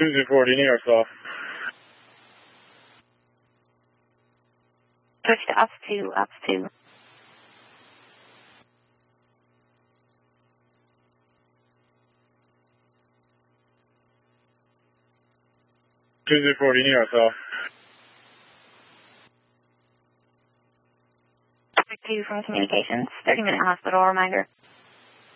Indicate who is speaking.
Speaker 1: 240, New York South.
Speaker 2: Switch to ops 2, ops 2.
Speaker 1: Tuesday 40, New York South.
Speaker 2: 2 from communications, 30-minute hospital reminder.